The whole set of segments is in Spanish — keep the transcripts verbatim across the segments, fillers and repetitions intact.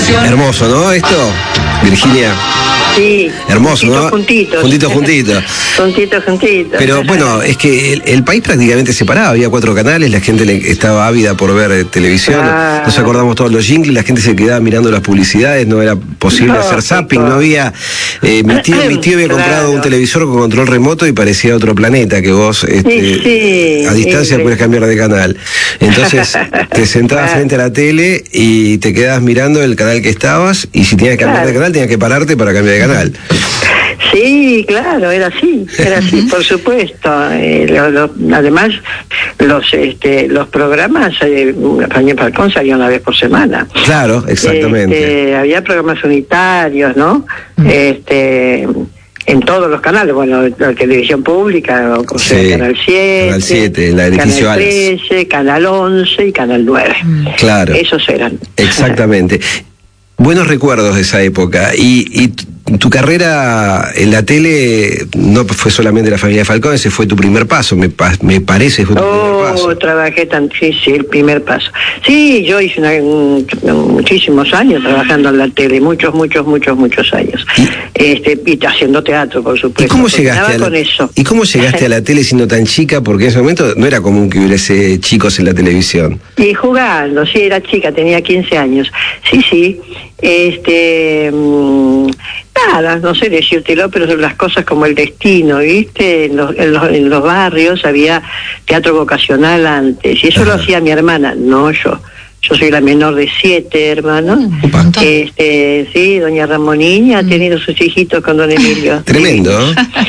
televisión. Hermoso, ¿no? Esto, Virginia. Sí. Hermoso, ¿no? Juntitos. Juntitos, juntitos. Juntitos, juntitos. Pero bueno, es que el, el país prácticamente se paraba, había cuatro canales, la gente le, estaba ávida por ver eh, televisión, ah. Nos acordamos todos los jingles, la gente se quedaba mirando las publicidades, no era posible no, hacer zapping, no había... Eh, mi, tío, mi tío había comprado claro. un televisor con control remoto y parecía otro planeta, que vos este, sí, sí, a distancia sí, puedes cambiar de canal. Entonces te sentabas claro. frente a la tele y te quedabas mirando el canal que estabas, y si tenías que cambiar claro. de canal, tenías que pararte para cambiar de canal. Sí, claro, era así, era así, por supuesto. Eh, lo, lo, además, los este, los programas, eh, Rafael Falcón salía una vez por semana. Claro, exactamente. Este, había programas unitarios, ¿no? Uh-huh. Este, en todos los canales, bueno, la televisión pública, o sea, sí, Canal siete, Canal siete, la edificio Canal trece, Canal once y Canal nueve. Claro. Esos eran. Exactamente. Buenos recuerdos de esa época. Y, y tu carrera en la tele no fue solamente la familia Falcón, ese fue tu primer paso, me, pa, me parece fue tu oh, primer paso. Trabajé tan, sí, sí, el primer paso. Sí, yo hice una, un, muchísimos años trabajando en la tele, muchos, muchos, muchos, muchos años. ¿Y? Este, y haciendo teatro, por supuesto. ¿Y cómo llegaste a la, con eso. ¿Y cómo llegaste a la tele siendo tan chica? Porque en ese momento no era común que hubiese chicos en la televisión. Y jugando, sí, era chica, tenía quince años. Sí, sí. Este... Mmm, nada, no sé decírtelo, pero son las cosas como el destino, ¿viste? En los, en los, en los barrios había teatro vocacional antes, y eso Ajá. lo hacía mi hermana, no yo. Yo soy la menor de siete hermanos. Mm, este, sí, doña Ramonina mm. ha tenido sus hijitos con don Emilio. Tremendo.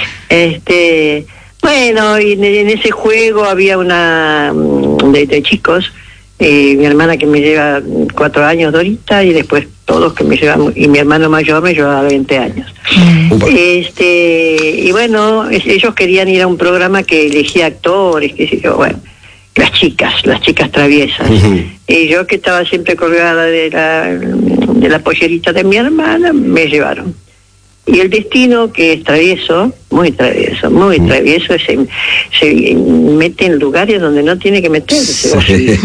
Este, bueno, y en, en ese juego había una de, de chicos, eh, mi hermana que me lleva cuatro años, Dorita, y después todos que me llevan, y mi hermano mayor me llevaba veinte años. Mm. Este, y bueno, es, ellos querían ir a un programa que elegía actores, qué sé yo, bueno, las chicas, las chicas traviesas. Uh-huh. Y yo, que estaba siempre colgada de la, de la pollerita de mi hermana, me llevaron. Y el destino, que es travieso, muy travieso, muy uh-huh. travieso, se, se mete en lugares donde no tiene que meterse. Sí.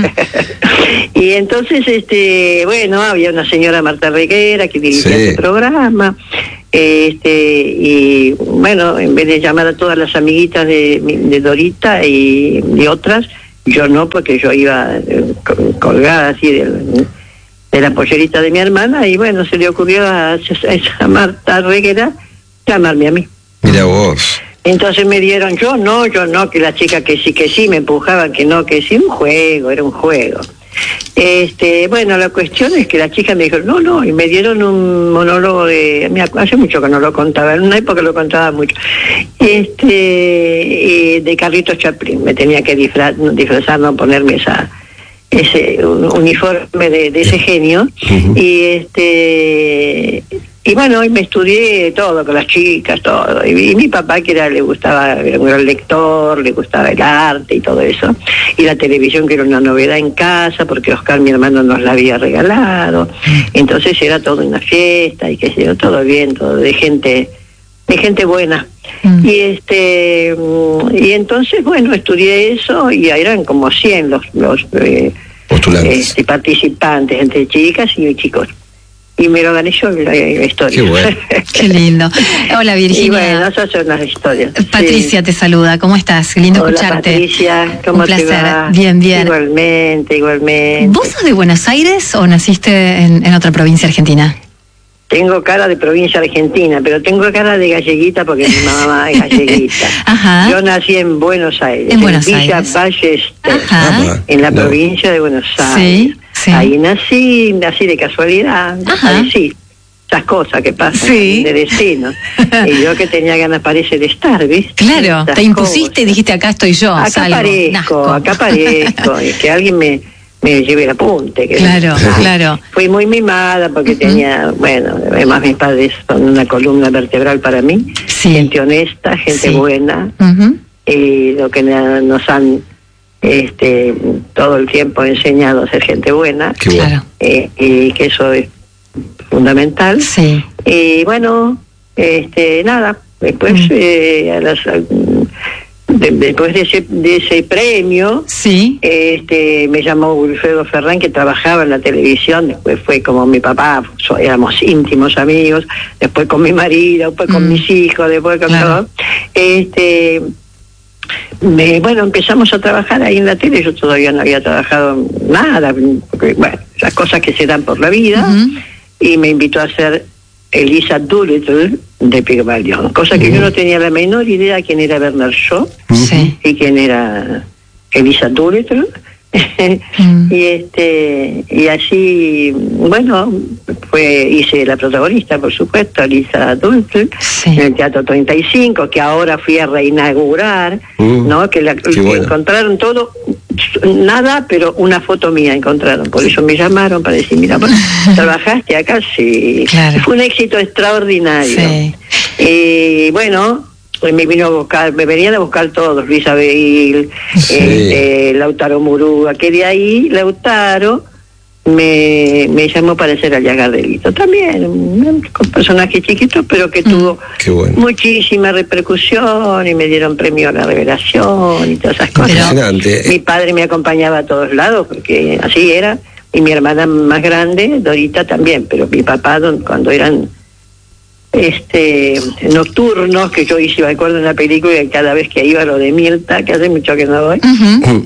Y entonces, este, bueno, había una señora Marta Reguera que dirigía sí. ese programa, este, y bueno, en vez de llamar a todas las amiguitas de, de Dorita y de otras, yo no, porque yo iba colgada así de, de la pollerita de mi hermana, y bueno, se le ocurrió a esa Marta Reguera llamarme a mí. Mira vos. Entonces me dieron, yo no, yo no, que la chica que sí, que sí, me empujaban, que no, que sí, un juego, era un juego. Este, bueno, la cuestión es que la chica me dijo, no, no, y me dieron un monólogo de, mira, hace mucho que no lo contaba, en una época lo contaba mucho, este, de Carlitos Chaplin, me tenía que disfraz, disfrazar, no ponerme esa, ese uniforme de, de ese genio, uh-huh. y este... Y bueno, y me estudié todo con las chicas, todo. Y, y mi papá, que era, le gustaba, era un gran lector, le gustaba el arte y todo eso. Y la televisión, que era una novedad en casa, porque Oscar, mi hermano, nos la había regalado. Entonces era todo una fiesta y qué sé yo, todo bien, todo de gente, de gente buena. Mm. Y este, y entonces, bueno, estudié eso, y eran como cien los, los eh, postulantes, este, participantes, entre chicas y chicos. Y me lo gané yo la, la historia. Qué bueno. Qué lindo. Hola, Virginia. Y bueno, esas son las historias. Patricia sí. te saluda, ¿cómo estás? Lindo Hola, escucharte. Patricia, ¿cómo Un placer. te va? Bien, bien. Igualmente, igualmente. ¿Vos sos de Buenos Aires o naciste en, en otra provincia argentina? Tengo cara de provincia argentina, pero tengo cara de galleguita porque mi mamá es galleguita. Ajá. Yo nací en Buenos Aires, en, en Buenos Villa Aires. Ballester, Ajá. en la no. provincia de Buenos Aires. Sí, sí. Ahí nací, nací de casualidad, sí. Esas cosas que pasan sí. de destino. Y yo, que tenía ganas, parece, de estar, ¿viste? Claro, Estas te impusiste cosas. Y dijiste, acá estoy yo. Acá salgo, aparezco, nazco. acá aparezco, y que alguien me, me lleve el apunte. Que claro, no, claro. Fui muy mimada porque uh-huh. tenía, bueno, además mis padres son una columna vertebral para mí. Sí. Gente honesta, gente sí. buena, uh-huh. y lo que nos han este todo el tiempo enseñado a ser gente buena. Qué bueno. Claro. Eh, y que eso es fundamental. Sí. Y bueno, este nada, después mm. eh, a las, de, después de ese, de ese premio, sí. este, me llamó Wilfredo Ferrán, que trabajaba en la televisión, después fue como mi papá, so, éramos íntimos amigos, después con mi marido, después con mm. mis hijos, después con claro. todo. Este, me, bueno, empezamos a trabajar ahí en la tele, yo todavía no había trabajado nada, porque, bueno, las cosas que se dan por la vida, uh-huh. y me invitó a hacer Elisa Doolittle de Pygmalion, cosa que uh-huh. yo no tenía la menor idea quién era Bernard Shaw uh-huh. y quién era Elisa Doolittle. uh-huh. y este y así, bueno, fue hice la protagonista, por supuesto, Elisa Doolittle, sí. en el Teatro treinta y cinco, que ahora fui a reinaugurar, uh-huh. ¿no? Que, la, que bueno. encontraron todo, nada, pero una foto mía encontraron, por eso me llamaron para decir, mira, ¿trabajaste acá? Sí. Claro. Fue un éxito extraordinario. Sí. Y bueno, me vino a buscar, me venían a buscar todos, Luisa Beil, sí. este, Lautaro Murúa, que de ahí Lautaro me, me llamó para hacer Alias Gardelito, también, un personaje chiquito, pero que mm. tuvo bueno. muchísima repercusión, y me dieron premio a la revelación y todas esas cosas. Mi padre me acompañaba a todos lados, porque así era, y mi hermana más grande, Dorita, también, pero mi papá, cuando eran este nocturnos, que yo hice, me acuerdo en la película, que cada vez que iba lo de Mirta, que hace mucho que no voy, uh-huh.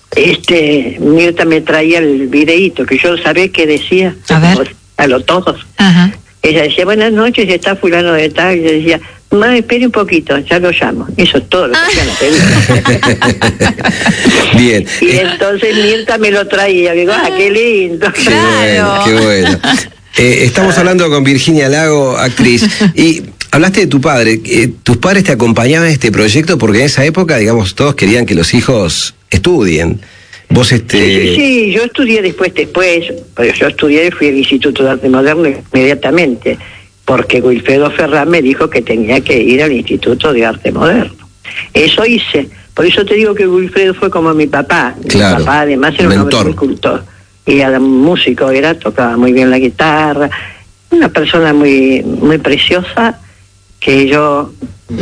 este Mirta me traía el videíto, que yo sabía que decía a, ver. a lo todos. Uh-huh. Ella decía, buenas noches, está fulano de tal, y yo decía, mamá, espere un poquito, ya lo llamo. Eso es todo lo que hacía la película. Bien. Y entonces Mirta me lo traía, digo, ah, qué lindo. Qué claro. bueno, qué bueno. Eh, estamos hablando con Virginia Lago, actriz, y hablaste de tu padre. Eh, ¿Tus padres te acompañaban en este proyecto? Porque en esa época, digamos, todos querían que los hijos estudien. Vos este... Sí, sí, sí, yo estudié después, después, pero yo estudié y fui al Instituto de Arte Moderno inmediatamente, porque Wilfredo Ferrán me dijo que tenía que ir al Instituto de Arte Moderno. Eso hice, por eso te digo que Wilfredo fue como mi papá. Claro, mi papá además era un hombre muy culto. Y era músico, era, tocaba muy bien la guitarra, una persona muy muy preciosa, que yo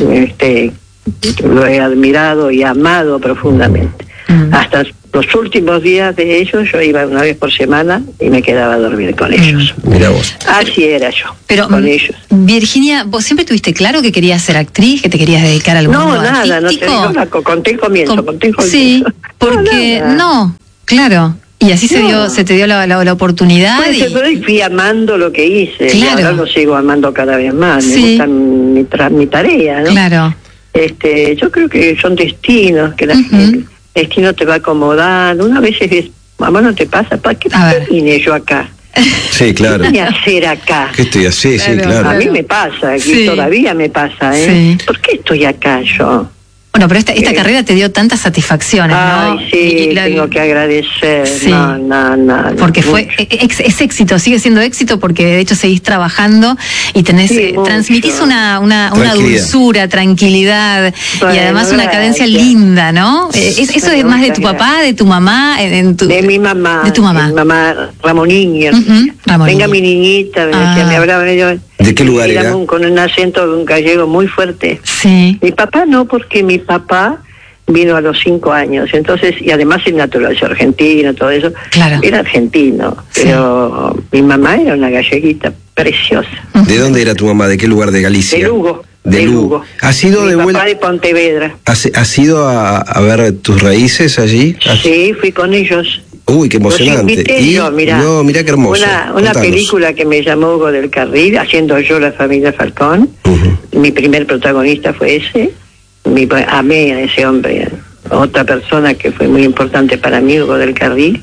este lo he admirado y amado profundamente. Mm. Hasta los últimos días de ellos, yo iba una vez por semana y me quedaba a dormir con ellos. Mira vos. Así era yo, pero, con ellos. Virginia, ¿vos siempre tuviste claro que querías ser actriz, que te querías dedicar al mundo no, nada, artístico? No, nada, no, conté el comienzo, Con, conté el comienzo. Sí, porque no, no claro. Y así no. se dio, se te dio la, la, la oportunidad. Pues, y... Pero fui amando lo que hice, claro. y ahora lo sigo amando cada vez más. Sí. Me gusta mi, tra- mi tarea, ¿no? Claro. Este, yo creo que son destinos, que la, uh-huh. el destino te va acomodando. Una vez es, mamá, no te pasa, ¿para qué vine yo acá? Sí, claro. ¿Qué voy a hacer acá? ¿Qué estoy haciendo? Sí, claro, sí, claro. A mí me pasa, aquí sí. todavía me pasa, ¿eh? Sí. ¿Por qué estoy acá yo? Bueno, pero esta, esta eh, carrera te dio tantas satisfacciones, ay, ¿no? Sí, y la, tengo que agradecer. Sí, no, no, no, porque no, fue es, es éxito, sigue siendo éxito, porque de hecho seguís trabajando y tenés sí, transmitís una una, una dulzura, tranquilidad, bueno, y además una cadencia linda, ¿no? Es, eso bueno, es más de tu papá, de tu mamá, en tu, de mi mamá, de tu mamá, mi mamá Ramoniño. Uh-huh, Ramoniño. Venga mi niñita, me decía, ah. me hablaba yo. ¿De qué lugar era? Un, con un acento un gallego muy fuerte. Sí. Mi papá no, porque mi papá vino a los cinco años, entonces, y además es naturalizado argentino, todo eso. Claro. Era argentino, sí. Pero mi mamá era una galleguita preciosa. ¿De dónde era tu mamá? ¿De qué lugar de Galicia? De Lugo. De, de Lugo. Lugo. ¿Has ido mi de vuelta? Papá de Pontevedra. ¿Has, has ido a, a ver tus raíces allí? ¿Has... Sí, fui con ellos. Uy, qué emocionante. Y yo, mirá, no, mirá qué hermoso. Una, una película que me llamó Hugo del Carril, haciendo yo La Familia Falcón. Uh-huh. Mi primer protagonista fue ese. Mi, amé a ese hombre. Otra persona que fue muy importante para mí, Hugo del Carril,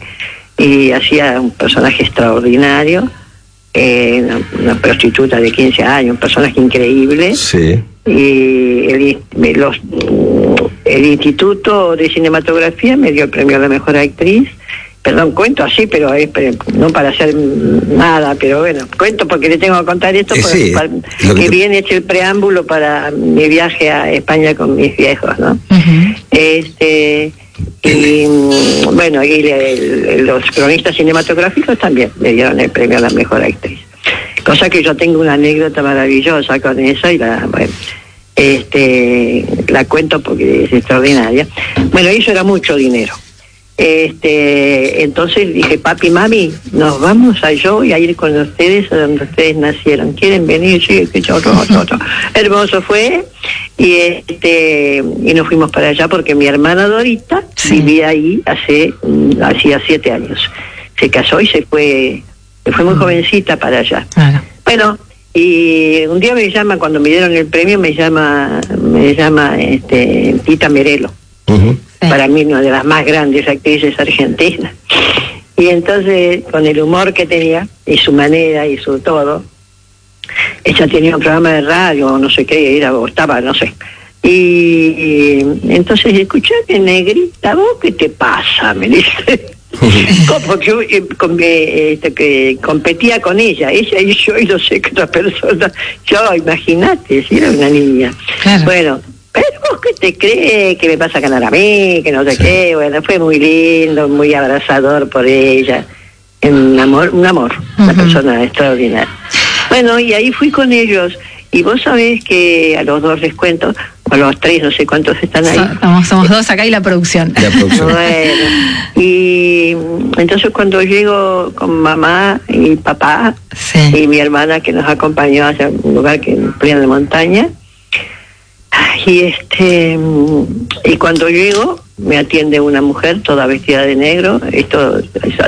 y hacía un personaje extraordinario, eh, una, una prostituta de quince años, un personaje increíble. Sí. Y el, los, el Instituto de Cinematografía me dio el premio a la mejor actriz. Perdón, cuento así, pero es no para hacer nada, pero bueno, cuento porque le tengo que contar esto, eh, porque sí, para, que, que te... viene hecho el preámbulo para mi viaje a España con mis viejos, ¿no? Uh-huh. Este y bueno, y le, los cronistas cinematográficos también me dieron el premio a la mejor actriz. Cosa que yo tengo una anécdota maravillosa con eso y la bueno. Este, la cuento porque es extraordinaria. Bueno, eso era mucho dinero. Este, entonces dije, papi, mami, nos vamos a yo y a ir con ustedes a donde ustedes nacieron. ¿Quieren venir? Sí, que yo, no, no, no. Hermoso fue. Y este, y nos fuimos para allá porque mi hermana Dorita sí. vivía ahí hace, hacía siete años. Se casó y se fue, se fue muy mm. jovencita para allá. Claro. Bueno, y un día me llama, cuando me dieron el premio, me llama, me llama este, Tita Merelo. Uh-huh. Para mí una de las más grandes actrices argentinas. Y entonces, con el humor que tenía, y su manera, y su todo, ella tenía un programa de radio, no sé qué, era, o estaba, no sé. Y, y entonces, escuchate, negrita, ¿vos qué te pasa? Me dice. Como que, eh, con, eh, este, que competía con ella, ella y yo, y no sé qué otra persona. Yo, imagínate, si era una niña. Claro. Bueno, pero vos qué te crees que me pasa a ganar a mí, que no sé sí. qué. Bueno, fue muy lindo, muy abrazador por ella. Un amor, un amor, uh-huh. una persona extraordinaria. Bueno, y ahí fui con ellos. Y vos sabés que a los dos les cuento, o a los tres, no sé cuántos están ahí. Somos, somos dos acá y la producción. La producción. Bueno, y entonces cuando llego con mamá y papá, sí. y mi hermana que nos acompañó hacia un lugar que en plena montaña, y este y cuando llego me atiende una mujer toda vestida de negro, esto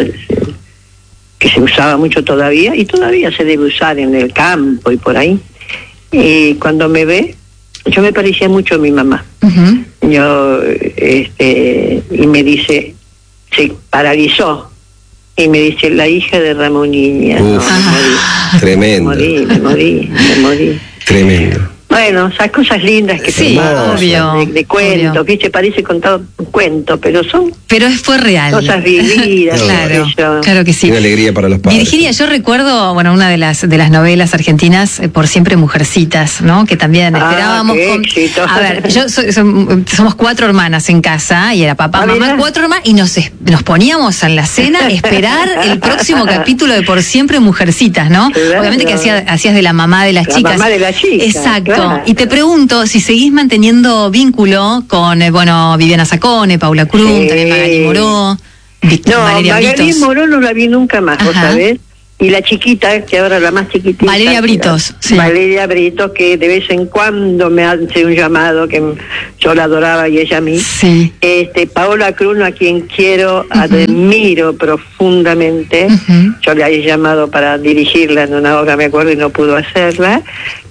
que se usaba mucho todavía y todavía se debe usar en el campo y por ahí. Y cuando me ve, yo me parecía mucho a mi mamá. Uh-huh. Yo este y me dice, se paralizó y me dice, la hija de Ramoniña. No, me morí. Tremendo. Me morí, me morí, me morí. Tremendo. Bueno, esas cosas lindas que sí, te pasan, obvio, de, de cuento, que se parece contado un cuento, pero son pero fue real. Cosas vividas. Claro, claro que sí. Una alegría para los padres. Virginia, yo recuerdo, bueno, una de las de las novelas argentinas, eh, Por Siempre Mujercitas, ¿no? Que también ah, esperábamos. Qué con... éxito. A ver, yo soy, soy, somos cuatro hermanas en casa y era papá, mamá, mira. cuatro hermanas y nos nos poníamos en la cena a esperar el próximo capítulo de Por Siempre Mujercitas, ¿no? Claro. Obviamente que hacías hacías de la mamá de las la chicas. Mamá de las chicas. Exacto. Claro. Y te pregunto si seguís manteniendo vínculo con, eh, bueno, Viviana Sacone, Paula Cruz, sí. también Magali Moró, Víctor, no, Valeria Magali Britos. Moró no la vi nunca más, vos sabés. Y la chiquita, que ahora la más chiquitita. Valeria Britos. Sí. Valeria Britos, que de vez en cuando me hace un llamado, que yo la adoraba y ella a mí. Sí. Este, Paola Cruz, a quien quiero, uh-huh. admiro profundamente. Uh-huh. Yo le había llamado para dirigirla en una obra, me acuerdo, y no pudo hacerla.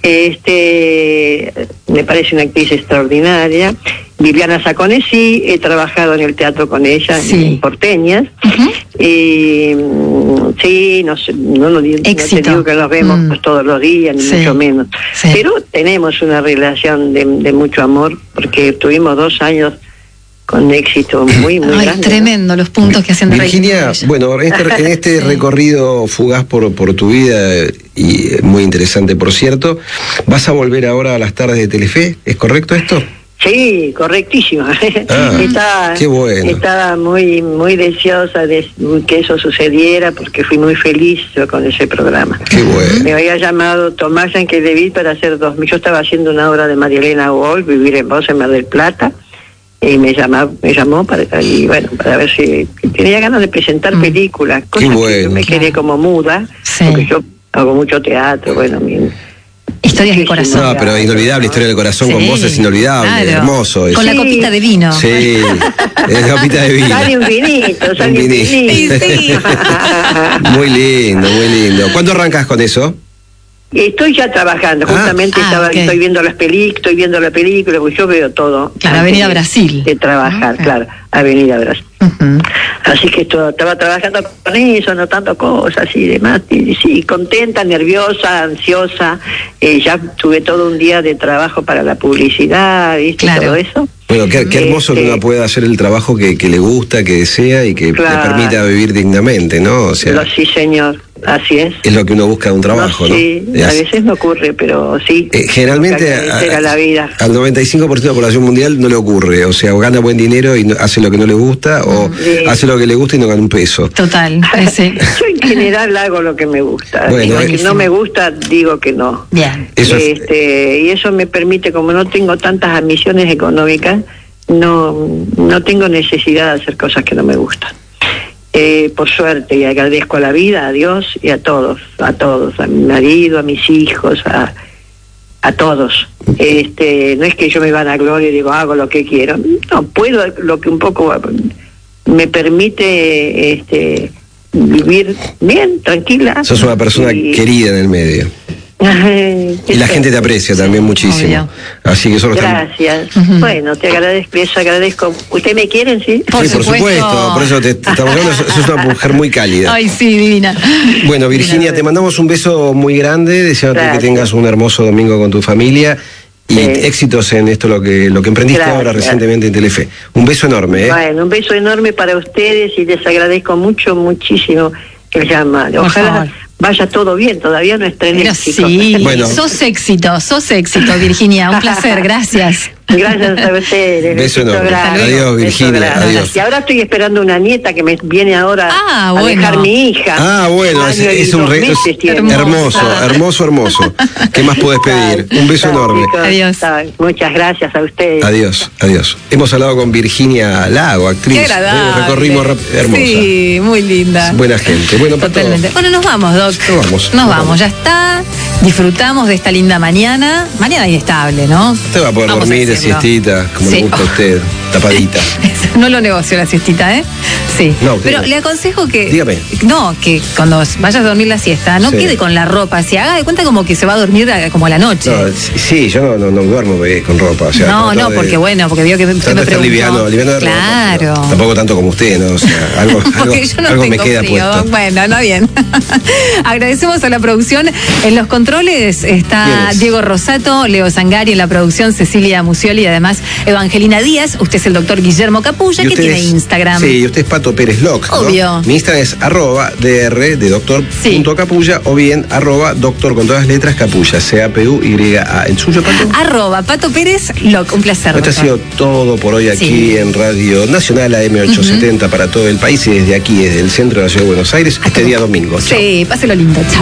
Este, me parece una actriz extraordinaria. Viviana Sacone sí, he trabajado en el teatro con ella, sí. en Porteñas. Uh-huh. Y sí, no, sé, no, no, no te digo que nos vemos mm. pues, todos los días, ni sí. mucho menos. Sí. Pero tenemos una relación de, de mucho amor, porque estuvimos dos años con éxito muy, muy Ay, grande. Tremendo, ¿no? Los puntos que hacen de Virginia, bueno, este, en este sí. recorrido fugaz por, por tu vida, y muy interesante, por cierto, ¿vas a volver ahora a las tardes de Telefe? ¿Es correcto esto? Sí, correctísima. Ah, estaba, qué bueno. Estaba muy muy deseosa de que eso sucediera porque fui muy feliz yo con ese programa. Qué bueno. Me había llamado Tomás Yankelevich para hacer dos mil. Yo estaba haciendo una obra de María Elena Wolf, Vivir en Voz en Mar del Plata, y me llamó, me llamó para y bueno para ver si tenía ganas de presentar mm. películas. Cosas bueno. que yo me quedé como muda, sí. porque yo hago mucho teatro, bueno, mi, Historias del corazón. No, pero inolvidable, Historia del corazón sí, con vos es inolvidable, claro. hermoso. Es. Con la copita de vino. Sí, es copita de vino. Sale un vinito, sale un vinito. Sí, sí. Muy lindo, muy lindo. ¿Cuándo arrancas con eso? Estoy ya trabajando, justamente ah, estaba, okay. estoy viendo las películas, estoy viendo la película, porque yo veo todo. Claro, Avenida Brasil. De trabajar, okay. claro, Avenida Brasil. Uh-huh. Así que esto, estaba trabajando con eso, anotando cosas y demás, y sí, contenta, nerviosa, ansiosa, eh, ya tuve todo un día de trabajo para la publicidad, ¿viste? Claro. Todo eso. Bueno, qué, qué hermoso este, que uno pueda hacer el trabajo que, que le gusta, que desea y que claro. le permita vivir dignamente, ¿no? O sea, Lo, sí, señor, así es. Es lo que uno busca de un trabajo, no, ¿no? Sí, ¿no? a veces no ocurre, pero sí. Eh, generalmente a, a la vida. al noventa y cinco por ciento de la población mundial no le ocurre, o sea, gana buen dinero y hace lo lo que no le gusta o sí. hace lo que le gusta y no gana un peso. Total. Sí. Yo en general hago lo que me gusta. Bueno, lo que no me gusta, digo que no. Bien. Eso es... este, y eso me permite, como no tengo tantas ambiciones económicas, no, no tengo necesidad de hacer cosas que no me gustan. Eh, por suerte, y agradezco a la vida, a Dios y a todos, a todos, a mi marido, a mis hijos, a, a todos. Este, no es que yo me vanaglorie y digo, hago lo que quiero. No, puedo lo que un poco me permite este, vivir bien, tranquila. Sos una persona y... querida en el medio. Y la gente te aprecia también muchísimo. Obvio. Así que solo gracias. Están... Bueno, te agradezco, eso agradezco. ¿Ustedes me quieren, sí? Por sí, supuesto. por supuesto. Por eso te, te estamos hablando. Sos una mujer muy cálida. Ay, sí, divina. Bueno, Virginia, divina. Te mandamos un beso muy grande, deseándote que tengas un hermoso domingo con tu familia y sí. éxitos en esto lo que lo que emprendiste gracias. Ahora recientemente en Telefe. Un beso enorme, ¿eh? Bueno, un beso enorme para ustedes y les agradezco mucho, muchísimo que me llaman. Ojalá vaya todo bien, todavía no estreno éxito. Sí, bueno. sos éxito, sos éxito, Virginia, un placer, gracias. Gracias a ustedes. Beso enorme. Adiós, Virginia. Adiós. Y ahora estoy esperando una nieta que me viene ahora ah, a bueno. dejar mi hija. Ah, bueno, es, es un re... hermoso, hermoso, hermoso. ¿Qué más puedes pedir? Un beso enorme. Adiós. Muchas gracias a ustedes. Adiós, adiós. Hemos hablado con Virginia Lago, actriz. Qué agradable. Recorrimos hermosa. Sí, muy linda. Buena gente. Bueno, totalmente. Bueno, nos vamos, Doc. Nos vamos. Nos, nos vamos. vamos, ya está. Disfrutamos de esta linda mañana. Mañana inestable, ¿no? Usted va a poder vamos dormir de siestita, como sí. le gusta a usted, tapadita. No lo negocio la siestita, ¿eh? Sí. No, pero le aconsejo que... Dígame. No, que cuando vayas a dormir la siesta, no sí. quede con la ropa así, haga de cuenta como que se va a dormir como a la noche. No, sí, yo no, no, no duermo con ropa. O sea, no, no, de, porque bueno, porque vio que usted me preguntó. Liviano, liviano de claro. Ropa, tampoco tanto como usted, ¿no? O sea, algo, algo, no algo me queda frío. puesto. Bueno, no bien. Agradecemos a la producción. En los controles está Diego Rosato, Leo Zangari en la producción, Cecilia Musioli y además Evangelina Díaz. Usted es el doctor Guillermo Capulla, que tiene es, Instagram. Sí, y usted es Pato Pérez Loc, ¿no? Obvio. Mi Instagram es arroba dr de doctor sí. punto capulla o bien arroba doctor con todas las letras capulla, C A P U Y A. ¿El suyo, Pato? Arroba Pato Pérez Loc, un placer. Esto ha sido todo por hoy aquí sí. en Radio Nacional A M ochocientos setenta uh-huh. para todo el país y desde aquí, desde el centro de la ciudad de Buenos Aires, este día domingo. Chao. Sí, páselo lindo. Chao.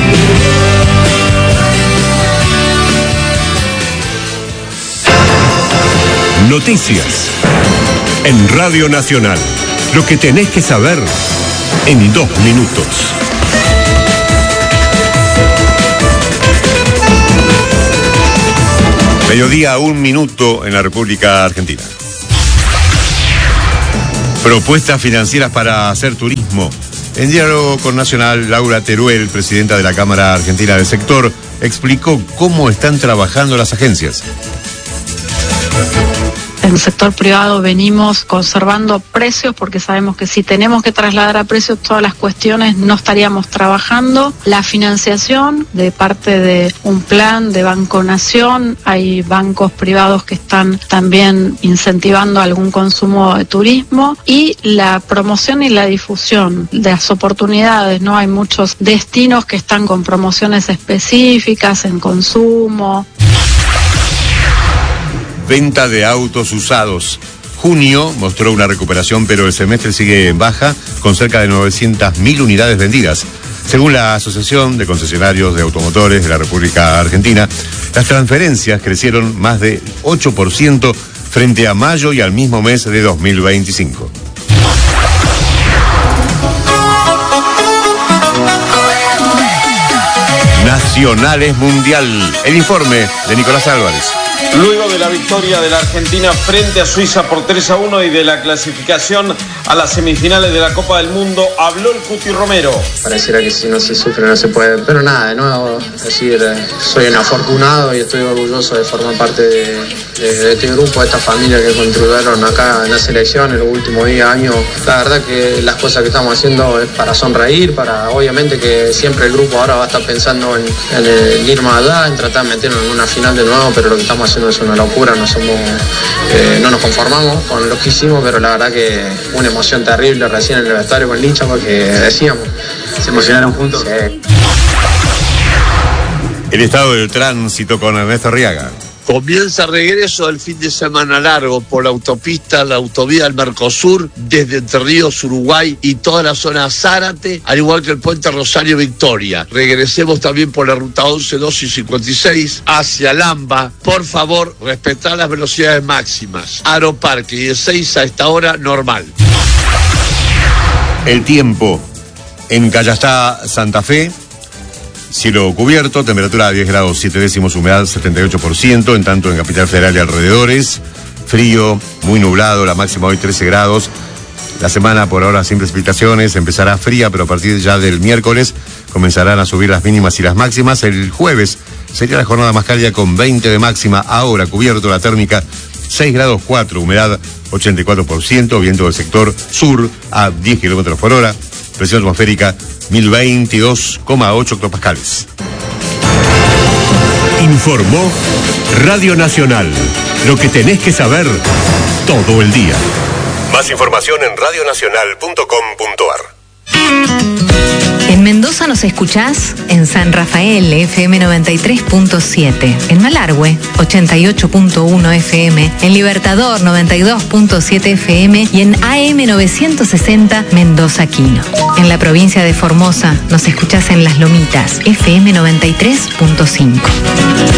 Noticias en Radio Nacional. Lo que tenés que saber en dos minutos. Mediodía, un minuto en la República Argentina. Propuestas financieras para hacer turismo. En diálogo con Nacional, Laura Teruel, presidenta de la Cámara Argentina del Sector, explicó cómo están trabajando las agencias. En el sector privado venimos conservando precios porque sabemos que si tenemos que trasladar a precios todas las cuestiones no estaríamos trabajando. La financiación de parte de un plan de Banco Nación, hay bancos privados que están también incentivando algún consumo de turismo y la promoción y la difusión de las oportunidades, ¿no? Hay muchos destinos que están con promociones específicas en consumo. Venta de autos usados. Junio mostró una recuperación, pero el semestre sigue en baja, con cerca de novecientas mil unidades vendidas. Según la Asociación de Concesionarios de Automotores de la República Argentina, las transferencias crecieron más de ocho por ciento frente a mayo y al mismo mes de dos mil veinticinco. Nacionales Mundial. El informe de Nicolás Álvarez. Luego de la victoria de la Argentina frente a Suiza por tres a uno y de la clasificación a las semifinales de la Copa del Mundo, habló el Cuti Romero. Pareciera que si no se sufre no se puede, pero nada, de nuevo, decir, soy un afortunado y estoy orgulloso de formar parte de, de, de este grupo, de esta familia que contribuyeron acá en la selección en los últimos diez años. La verdad que las cosas que estamos haciendo es para sonreír, para obviamente que siempre el grupo ahora va a estar pensando en, en, en ir más allá, en tratar de meternos en una final de nuevo, pero lo que estamos haciendo es una locura, no somos, eh, no nos conformamos con lo que hicimos, pero la verdad que una emoción terrible recién en el vestuario con Licha, porque decíamos, se emocionaron juntos. Sí. El estado del tránsito con Ernesto Arriaga. Comienza regreso del fin de semana largo por la autopista, la autovía del Mercosur, desde Entre Ríos, Uruguay y toda la zona Zárate, al igual que el puente Rosario Victoria. Regresemos también por la ruta once, doce y cincuenta y seis hacia Lamba. Por favor, respetar las velocidades máximas. Aeroparque y de seis a esta hora normal. El tiempo en Callastá, Santa Fe. Cielo cubierto, temperatura de diez grados siete décimos, humedad setenta y ocho por ciento, en tanto en Capital Federal y alrededores, frío, muy nublado, la máxima hoy trece grados. La semana por ahora sin precipitaciones, empezará fría, pero a partir ya del miércoles comenzarán a subir las mínimas y las máximas. El jueves sería la jornada más cálida con veinte de máxima, ahora cubierto, la térmica seis grados cuatro, humedad ochenta y cuatro por ciento, viento del sector sur a diez kilómetros por hora, presión atmosférica mil veintidós coma ocho hectopascales. Informó Radio Nacional. Lo que tenés que saber todo el día. Más información en radio nacional punto com punto a r. En Mendoza nos escuchás en San Rafael, F M noventa y tres punto siete, en Malargüe, ochenta y ocho punto uno F M, en Libertador, noventa y dos punto siete F M y en A M novecientos sesenta Mendoza Quino. En la provincia de Formosa nos escuchás en Las Lomitas, F M noventa y tres punto cinco.